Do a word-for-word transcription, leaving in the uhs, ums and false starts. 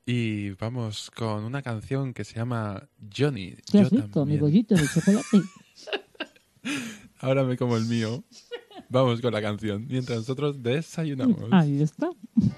Y vamos con una canción que se llama Johnny. ¿Qué Yo has visto? también. Mi bollito de chocolate. Ahora me como el mío. Vamos con la canción mientras nosotros desayunamos. Ahí está.